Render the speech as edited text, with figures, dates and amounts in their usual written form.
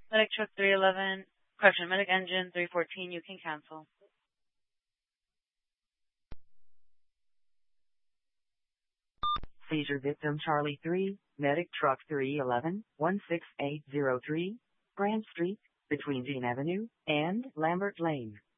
Medic truck 311, correction, medic engine 314, you can cancel. Seizure victim Charlie 3, medic truck 311, 16803, Grand Street, between Dean Avenue and Lambert Lane.